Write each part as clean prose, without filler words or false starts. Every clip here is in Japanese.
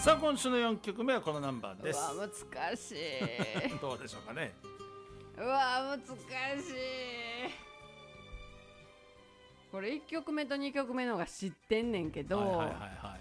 さあ今週の4曲目はこのナンバーです。 うわ難しいどうでしょうかね。 うわ難しい。これ1曲目と2曲目の方が知ってんねんけど、 はいはいはいはい、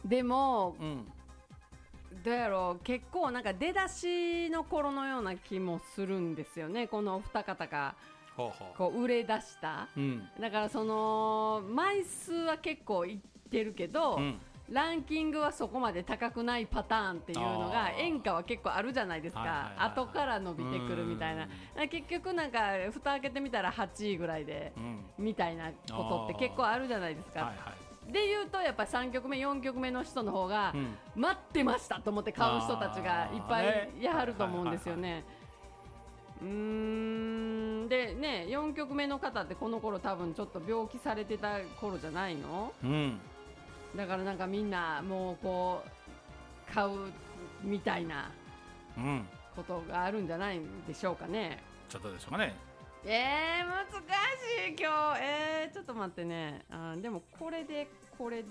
でも、 うん、 どうやろう、結構なんか出だしの頃のような気もするんですよね、このお二方がほうほう、 こう売れ出した、 うん、 だからその枚数は結構いってるけど、 うん、 ランキングはそこまで高くないパターンっていうのが演歌は結構あるじゃないですか、 はいはいはいはい、 後から伸びてくるみたいな、結局なんか蓋開けてみたら8位ぐらいで、みたいなことって結構あるじゃないですか、はいはい、でいうとやっぱり3曲目4曲目の人の方が、待ってましたと思って買う人たちがいっぱいいはると思うんですよね。でね、4曲目の方ってこの頃多分ちょっと病気されてた頃じゃないの、だからなんかみんなもうこう買うみたいなことがあるんじゃないんでしょうかね。 ちょっとでしょうかね。 難しい今日、ちょっと待ってね。でもこれでこれ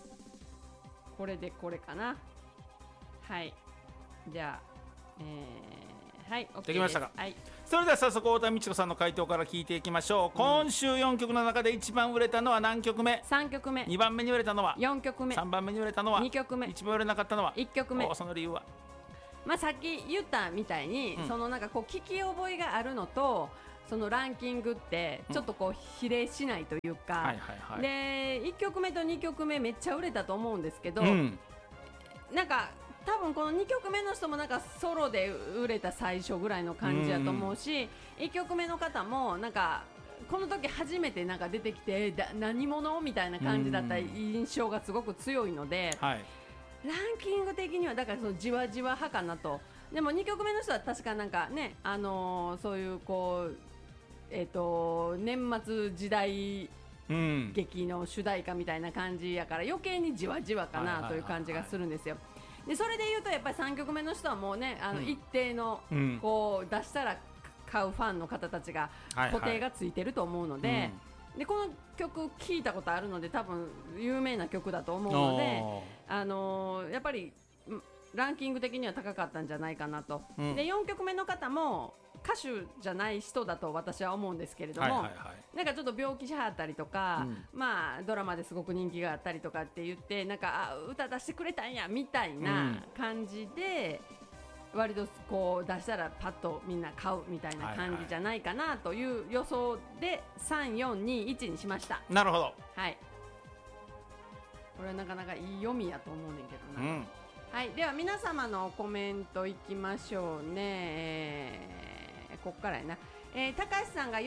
かな。はい、じゃあはい、OK できましたか。 はい、 それでは早速太田美智子さんの回答から聞いていきましょう。今週4曲の中で一番売れたのは何曲目 ？3曲目。 2番目に売れたのは 4曲目。 3番目に売れたのは 2曲目。 一番売れなかったのは 1曲目。 その理由は？ さっき言ったみたいに、そのなんかこう聞き覚えがあるのと、そのランキングってちょっとこう比例しないというか、で1曲目と2曲目めっちゃ売れたと思うんですけど、なんか多分この2曲目の人もなんかソロで売れた最初ぐらいの感じだと思うし、1曲目の方もなんかこの時初めてなんか出てきて何者みたいな感じだった印象がすごく強いので、ランキング的にはだからそのじわじわ派かなと。でも2曲目の人は確かなんかね、そういうこう年末時代劇の主題歌みたいな感じやから余計にじわじわかなという感じがするんですよ。でそれでいうとやっぱり3曲目の人はもうね、一定のこう出したら買うファンの方たちが固定がついてると思うので、でこの曲聴いたことあるので多分有名な曲だと思うので、やっぱりランキング的には高かったんじゃないかなと、で4曲目の方も歌手じゃない人だと私は思うんですけれども、なんかちょっと病気しはったりとか、ドラマですごく人気があったりとかって言ってなんか歌出してくれたんやみたいな感じで、割とこう出したらパッとみんな買うみたいな感じじゃないかなという予想で3、4、2、1にしました。 なるほど。 はい、これはなかなかいい読みやと思うねんけどな。はい、では皆様のコメントいきましょうね。ここからやな。高橋さんが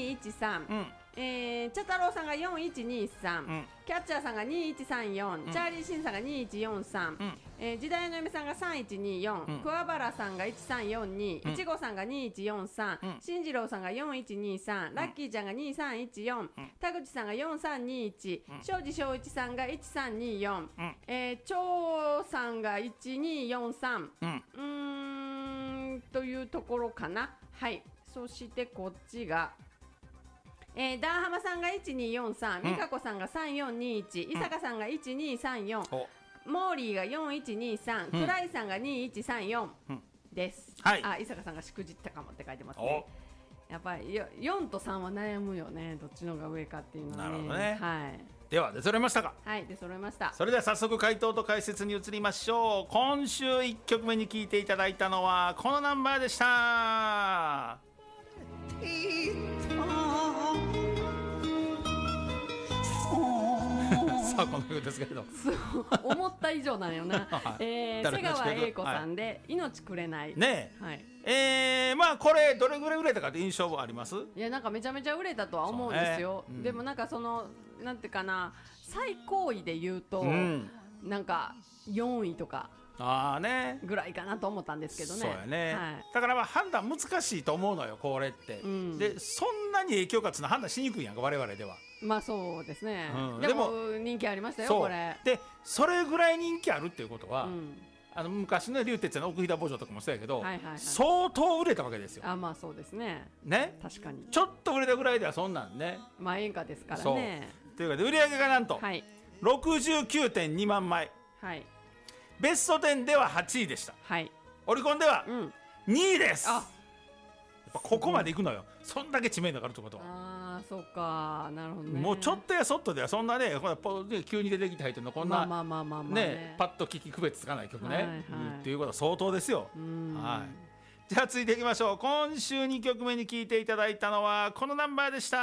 4213、チャタロウさんが4123、キャッチャーさんが2134、チャーリーシンさんが2143、時代の嫁さんが3124、桑原さんが1342、いちごさんが2143、進次郎さんが4123、ラッキーちゃんが2314、田口さんが4321、庄司正一さんが1324、長さんが1243、というところかな。はい、そしてこっちがダーハマさんが1243、美香子さんが3421、伊坂さんが1234、モーリーが4123、クライさんが2134です。伊坂さんがしくじったかもって書いてますね。やっぱり4と3は悩むよね、どっちのが上かっていうのはね。なるほどね。はい。 では出揃えましたか。 はい、出揃えました。 それでは早速回答と解説に移りましょう。今週1曲目に聴いていただいたのはこのナンバーでした。さあこの曲ですけれど思った以上なんよな。瀬川栄子さんで命くれないね。はい、 これどれぐらい売れたかって印象はあります？ いやなんかめちゃめちゃ売れたとは思うんですよ。でもなんかそのなんていうかな、最高位で言うと、なんか4位とかぐらいかなと思ったんですけどね。 そうやね、だから判断難しいと思うのよこれって、でそんなに影響がつな判断しにくいやんか我々では。 そうですね、でも人気ありましたよこれで。それぐらい人気あるっていうことは、昔の竜鉄の奥飛騨坊城とかもそうやけど、相当売れたわけですよ。 そうですね。確かにちょっと売れたぐらいではそんなんね、 演歌ですからね。 というかで売り上げがなんと、69.2 万枚、 ベスト10では8位でした。 はい。 オリコンでは2位です。 あ、 やっぱここまでいくのよ。そんだけ知名度があるってことは。 ああ、そうか、なるほどね。 もうちょっとやそっとではそんなね、急に出てきた人のこんなね、パッと聞き区別つかない曲ね、っていうことは相当ですよ。はい。じゃあ続いていきましょう。今週2曲目に聴いていただいたのはこのナンバーでした。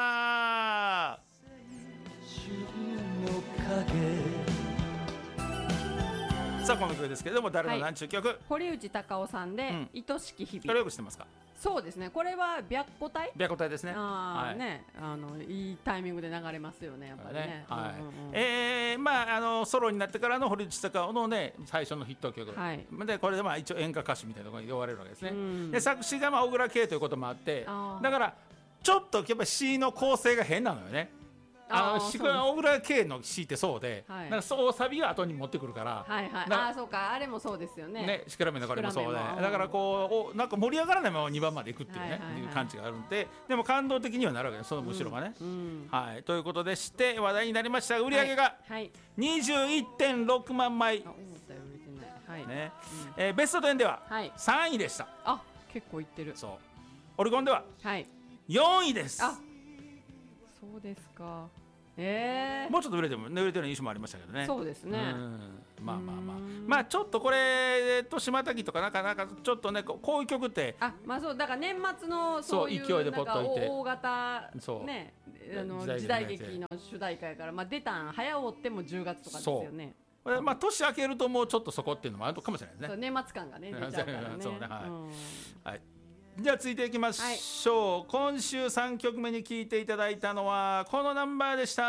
さあこの曲ですけれども、誰の何ちゅう曲？ 堀内孝雄さんで「愛しき日々」。 これよく知ってますか？ そうですね、これは白虎隊。 白虎隊ですね。 ね、いいタイミングで流れますよね、やっぱりね。 ソロになってからの堀内孝雄のね最初のヒット曲で、これで一応演歌歌手みたいなところに呼ばれるわけですね。で作詞が小倉圭ということもあって、だからちょっとやっぱり詩の構成が変なのよね。小倉圭の詩ってそうで、なんかそうサビが後に持ってくるから、 そうか、あれもそうですよね。 ね、シクラメのこれもそうで、だからこうなんか盛り上がらないまま2番までいくっていうね、いう感じがあるんで、でも感動的にはなるわけです、その後ろがね。はい、ということでして話題になりました。売り上げが 21.6 万枚。ね、ベスト10では3位でした。 あ、結構いってる。 そう。オリコンでは4位です。 そうですか。 もうちょっと売れてる印象もありましたけどね。 そうですね。 まあちょっとこれと島滝とかなんかちょっとねこういう曲って、 そうだから年末のそういう勢いでポッといて大型ね時代劇の主題歌やから、出たん早追っても10月とかですよね。 年明けるともうちょっとそこっていうのもあるかもしれないですね。 年末感がね出ちゃうからね。 はい。じゃあ続いていきましょう。今週3曲目に聴いていただいたのはこのナンバーでした。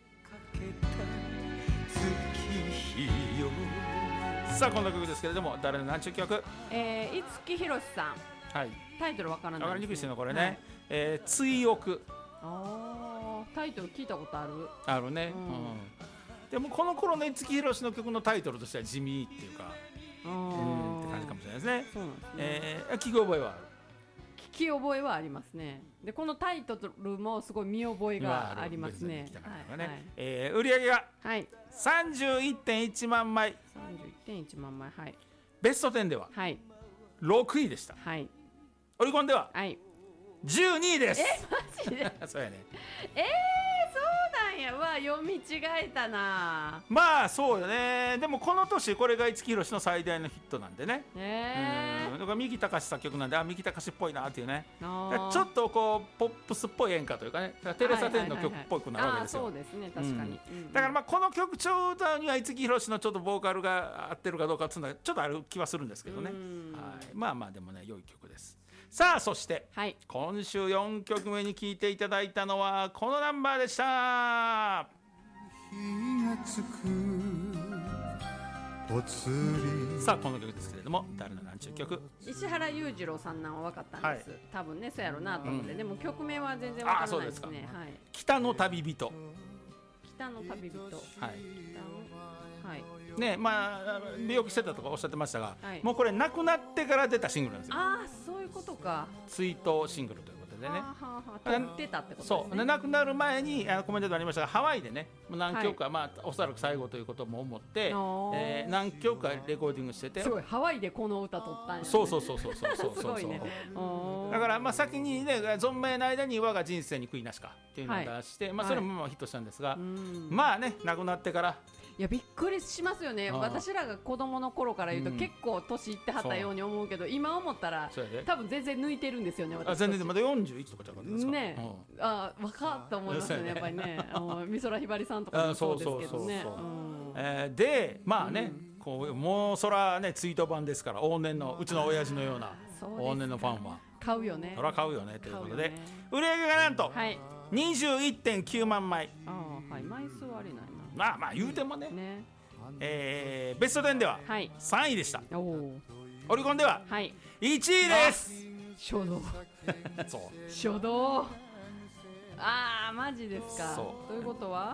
さあこの曲ですけれども、誰の何ちゅう曲？ 五木ひろしさん。タイトルわからない。 わかりにくいですよこれね。追憶。 タイトル聞いたことある？ あるね。でもこの頃の五木ひろしの曲のタイトルとしては地味っていうか。って感じかもしれないですね。 そうなんですね。 聞き覚えはある。 聞き覚えはありますね。でこのタイトルもすごい見覚えがありますね。 売り上げが 31.1 万枚。 31.1 万枚。はい。 ベスト10では6位でした。 はい。 オリコンでは12位です。 マジで？ そうやね。 そうなんや。読み違えたな。 まあそうよね。でもこの年これが五木ひろしの最大のヒットなんでね。だから三木たかし作曲なんで、三木たかしっぽいなっていうね。ちょっとこうポップスっぽい演歌というかね、テレサ・テンの曲っぽくなるわけですよ。 そうですね、確かに。 だからこの曲調を歌うには五木ひろしのちょっとボーカルが合ってるかどうかっていうのはちょっとある気はするんですけどね。まあでもね良い曲です。さあそして、今週4曲目に聴いていただいたのはこのナンバーでした。さあこの曲ですけれども、誰の何ちゅう曲？ 石原裕次郎さんなんは分かったんです。多分ねそうやろうなと思って、でも曲名は全然分からないですね。 北の旅人。 北の旅人。 ね、病気してたとかおっしゃってましたが、もうこれ亡くなってから出たシングルなんですよ。 そういうことか。 追悼シングルということでね。 撮ってたってことですね。 そう、亡くなる前にコメントでありましたが、ハワイでね何曲か、おそらく最後ということも思って、何曲かレコーディングしてて、 すごいハワイでこの歌撮ったんやね。 そうすごいね。 だから先にね存命の間に我が人生に悔いなしかっていうのを出して、それもヒットしたんですが、まあね亡くなってから。 いやびっくりしますよね。私らが子供の頃から言うと結構年いってはったように思うけど、今思ったら多分全然抜いてるんですよね。 全然まだ41とかじゃなかったですかね。 若っと思いますよねやっぱりね。美空ひばりさんとかもそうですけどね。 でまあねもうそらね追悼版ですから、往年のうちの親父のような往年のファンは買うよね。 そら買うよねということで、売り上げがなんと 21.9 万枚。 枚数はあれないな。 まあ言うてもね、ベスト10では3位でした。オリコンでは1位です。 初動。初動。マジですか。ということは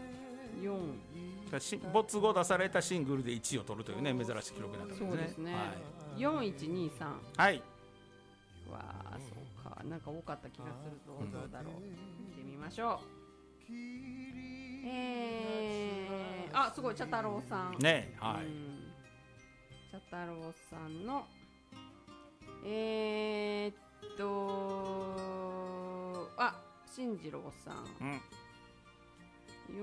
4。 没後出されたシングルで1位を取るというね珍しい記録になったんですね。 そうですね。4123。 はい。 そうか、なんか多かった気がするぞ。どうだろう。見てみましょう。 あ、すごい、茶太郎さんね、はい、 茶太郎さんのあ、進次郎さん、4123412341234123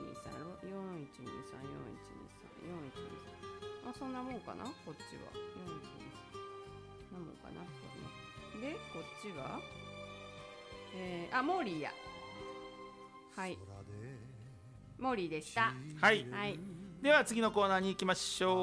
あ、そんなもんかな、こっちは4123なもんかな。で、こっちはモーリーや。はい、モーリーでした。 はい、はい、では次のコーナーに行きましょう。